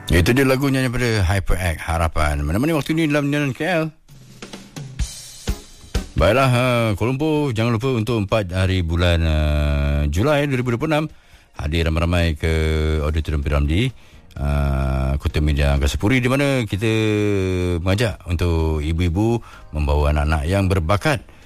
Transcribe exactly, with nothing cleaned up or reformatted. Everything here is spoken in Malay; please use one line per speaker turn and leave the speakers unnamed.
Itu dia lagunya daripada HyperX Harapan. Mana-mana waktu ni dalam Jalan K L. Baiklah, uh, Kuala Lumpur, jangan lupa untuk empat hari bulan uh, Julai dua ribu dua puluh enam hadir ramai-ramai ke Auditorium P. Ramlee, uh, Kota Medan Angkasa Puri, di mana kita mengajak untuk ibu-ibu membawa anak-anak yang berbakat